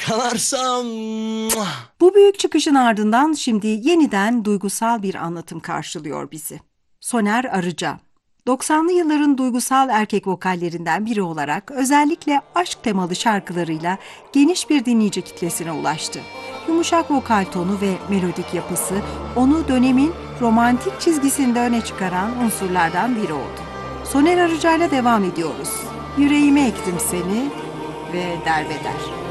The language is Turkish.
Çalarsam... Bu büyük çıkışın ardından şimdi yeniden duygusal bir anlatım karşılıyor bizi. Soner Arıca, 90'lı yılların duygusal erkek vokallerinden biri olarak özellikle aşk temalı şarkılarıyla geniş bir dinleyici kitlesine ulaştı. Yumuşak vokal tonu ve melodik yapısı onu dönemin romantik çizgisinde öne çıkaran unsurlardan biri oldu. Soner Arıca'yla devam ediyoruz. Yüreğime ektim seni ve derbeder.